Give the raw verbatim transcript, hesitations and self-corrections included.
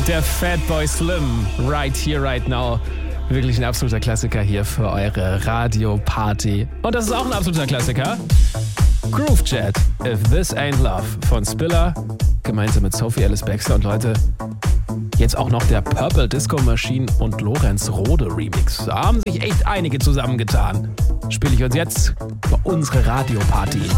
Der Fatboy Slim, Right Here, Right Now. Wirklich ein absoluter Klassiker hier für eure Radioparty. Und das ist auch ein absoluter Klassiker. Groove Jet, If This Ain't Love von Spiller, gemeinsam mit Sophie Ellis Bextor. Und Leute, jetzt auch noch der Purple Disco Machine und Lorenz Rode Remix. Da haben sich echt einige zusammengetan. Spiele ich uns jetzt für unsere Radioparty.